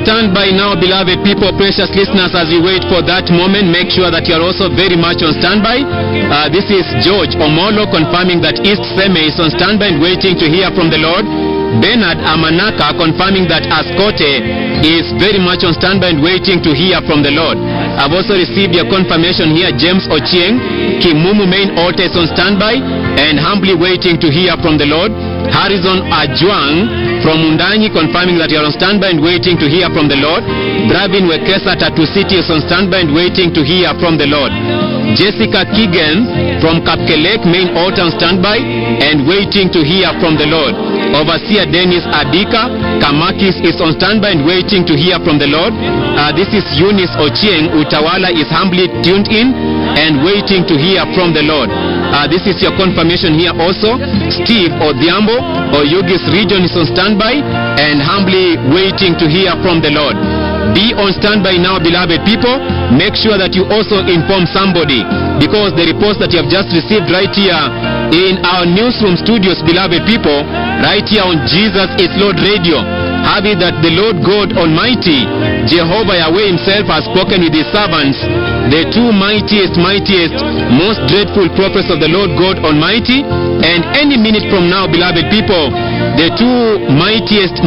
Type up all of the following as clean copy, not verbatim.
Stand by now, beloved people, precious listeners, as we wait for that moment. Make sure that you are also very much on standby. This is George Omolo confirming that East Seme is on standby and waiting to hear from the Lord. Bernard Amanaka confirming that Ascote is very much on standby and waiting to hear from the Lord. I've also received your confirmation here. James Ochieng, Kimumu main altar is on standby and humbly waiting to hear from the Lord. Harrison Ajuang from Mundanyi confirming that you are on standby and waiting to hear from the Lord. Bravin Wekesa Tatu City is on standby and waiting to hear from the Lord. Jessica Keegan from Kapkelek main altar on standby and waiting to hear from the Lord. Overseer Dennis Adika Kamakis is on standby and waiting to hear from the Lord. This is Eunice Ochieng Utawala is humbly tuned in and waiting to hear from the Lord. This is your confirmation here also. Steve Odhiambo Oyugis region is on standby and humbly waiting to hear from the Lord. Be on standby now, beloved people. Make sure that you also inform somebody, because the reports that you have just received right here in our newsroom studios, beloved people, right here on Jesus is Lord Radio, have it that the Lord God Almighty, Jehovah Yahweh himself, has spoken with his servants, the two mightiest, most dreadful prophets of the Lord God Almighty. And any minute from now, beloved people, the two mightiest,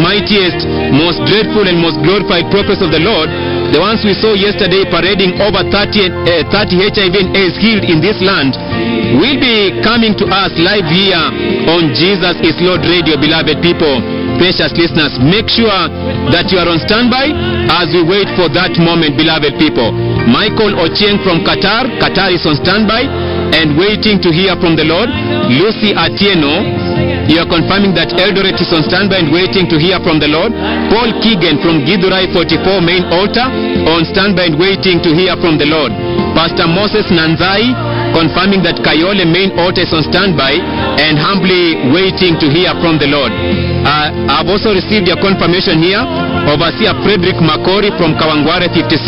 most dreadful and most glorified prophets of the Lord, the ones we saw yesterday parading over 30 HIV and AIDS healed in this land, will be coming to us live here on Jesus is Lord Radio, beloved people. Precious listeners, make sure that you are on standby as we wait for that moment, beloved people. Michael Ochieng from Qatar is on standby and waiting to hear from the Lord. Lucy Atieno, you are confirming that Eldoret is on standby and waiting to hear from the Lord. Paul Keegan from Githurai 44 main altar on standby and waiting to hear from the Lord. Pastor Moses Nanzai confirming that Kayole main altar is on standby and humbly waiting to hear from the Lord. I've also received your confirmation here. Overseer Frederick Makori from Kawangware 56